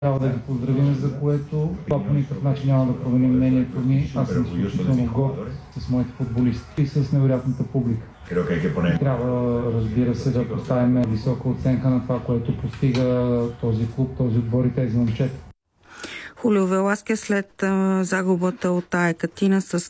Трябва да ги поздравим, за което това по никакъв начин няма да промени мнението ми. Аз съм изключително горд с моите футболисти и с невероятната публика. Трябва, разбира се, да поставим висока оценка на това, което постига този клуб, този отбор и тези момчета. Хулио Веласкес след загубата от АЕК Атина с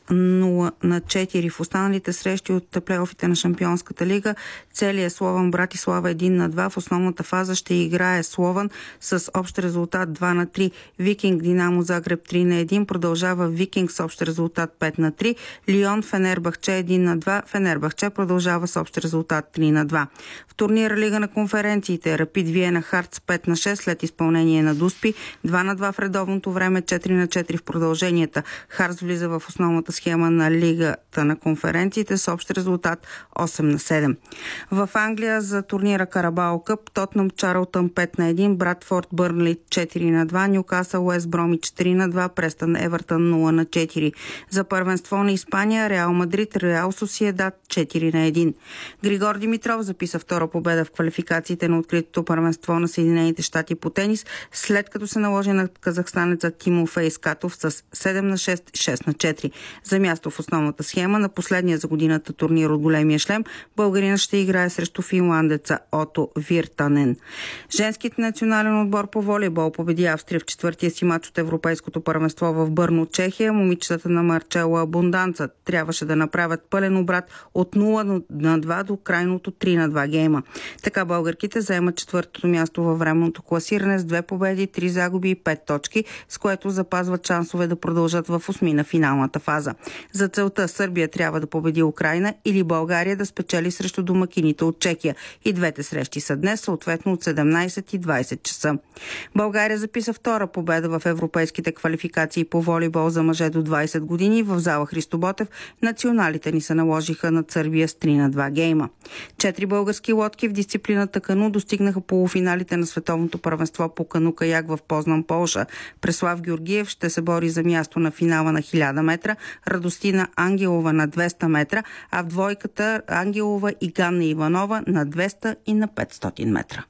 0-4 в останалите срещи от плейофите на Шампионската лига. Целият Слован Братислава 1-2. В основната фаза ще играе Слован с общ резултат 2-3. Викинг Динамо Загреб 3-1. Продължава Викинг с общ резултат 5-3. Лион Фенербахче 1-2. Фенербахче продължава с общ резултат 3-2. В турнира Лига на конференциите Рапид Виена Хартс 5-6 след изпълнение на Дуспи. 2-2 в редовното време, 4-4 в продълженията. Харц влиза в основната схема на Лигата на конференциите с общ резултат 8-7. В Англия за турнира Карабао Къп Тотнъм Чарлтън 5-1, Брадфорд Бърнли 4-2, Нюкасъл Уест Бромич 3-2, Престън Евертън 0-4. За първенство на Испания Реал Мадрид Реал Сосиедад 4-1. Григор Димитров записа втора победа в квалификациите на откритото първенство на Съединените щати по тенис, след като се наложи на казахстанеца Тимофей Скатов с 7-6, 6-4. За място в основната схема на последния за годината турнир от големия шлем българина ще играе срещу финландеца Ото Виртанен. Женският национален отбор по волейбол победи Австрия в четвъртия си мач от Европейското първенство в Бърно, Чехия. Момичетата на Марчела Абунданца трябваше да направят пълен обрат от 0-2 до крайното 3-2 гейма. Така българките заемат четвъртото място във временното класиране с 2 победи, 3 загуби и 5 точки, с което запазват шансове да продължат в осмина финалната фаза. За целта Сърбия трябва да победи Украйна или България да спечели срещу домакините от Чехия. И двете срещи са днес, съответно от 17 и 20 часа. България записа втора победа в европейските квалификации по волейбол за мъже до 20 години. В зала Христо Ботев националите ни се наложиха над Сърбия с 3-2 гейма. 4 български лодки в дисциплината кану достигнаха полуфиналите на световното първенство по кану-каяк в Познан, Полша. Преслав Георгиев ще се бори за място на финала на 1000 метра, Радостина Ангелова на 200 метра, а в двойката Ангелова и Ганна Иванова на 200 и на 500 метра.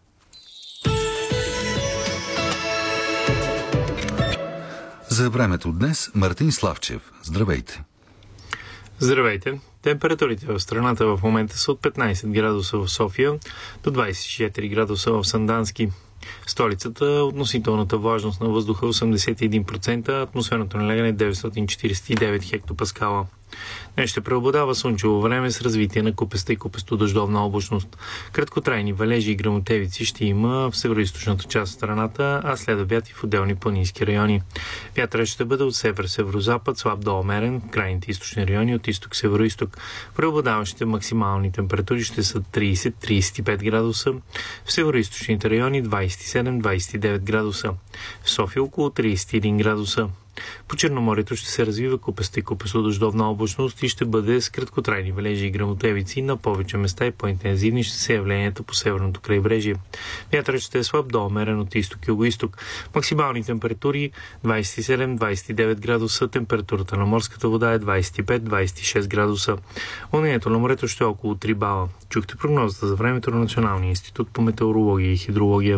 За времето днес Мартин Славчев. Здравейте! Здравейте! Температурите в страната в момента са от 15 градуса в София до 24 градуса в Сандански. В столицата относителната влажност на въздуха 81%, атмосферното налягане 949 хектопаскала. Днес ще преобладава слънчево време с развитие на купеста и купесто-дъждовна облачност. Краткотрайни валежи и гръмотевици ще има в североизточната част от страната, а след обяд и в отделни планински райони. Вятърът ще бъде от север-северозапад, слаб до умерен, в крайните източни райони от изток-североизток. Преобладаващите максимални температури ще са 30-35 градуса, в североизточните райони 27-29 градуса, в София около 31 градуса. По Черноморието ще се развива купеста и купесто-дъждовна облачност и ще бъде с краткотрайни валежи и гръмотевици. На повече места и по-интензивни ще са явленията по северното крайбрежие. Вятърът ще е слаб до умерен от изток и югоизток. Максимални температури 27-29 градуса, температурата на морската вода е 25-26 градуса. Вълнението на морето ще е около 3 бала. Чухте прогнозата за времето на Националния институт по метеорология и хидрология.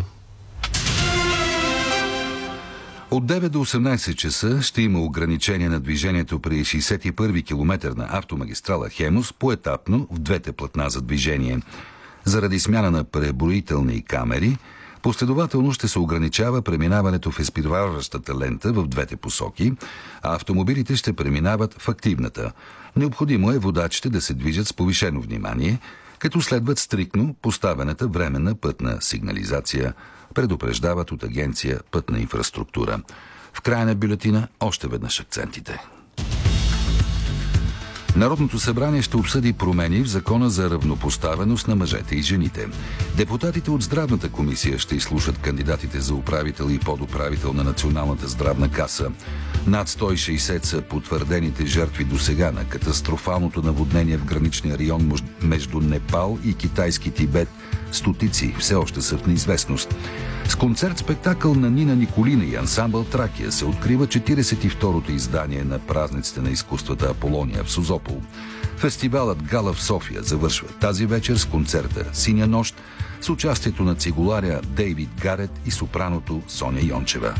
От 9 до 18 часа ще има ограничение на движението при 61-ви километър на автомагистрала Хемус поетапно в двете платна за движение. Заради смяна на преброителни камери, последователно ще се ограничава преминаването в изпреварващата лента в двете посоки, а автомобилите ще преминават в активната. Необходимо е водачите да се движат с повишено внимание, като следват стриктно поставената временна пътна сигнализация, предупреждават от агенция Пътна инфраструктура. В края на бюлетина още веднъж акцентите. Народното събрание ще обсъди промени в Закона за равнопоставеност на мъжете и жените. Депутатите от Здравната комисия ще изслушат кандидатите за управител и подуправител на Националната здравна каса. Над 160 са потвърдените жертви досега на катастрофалното наводнение в граничния район между Непал и китайски Тибет. Стотици все още са в неизвестност. С концерт-спектакъл на Нина Николина и ансамбъл Тракия се открива 42-то издание на празниците на изкуствата Аполония в Созопол. Фестивалът Гала в София завършва тази вечер с концерта Синя нощ с участието на цигуларя Дейвид Гарет и сопраното Соня Йончева.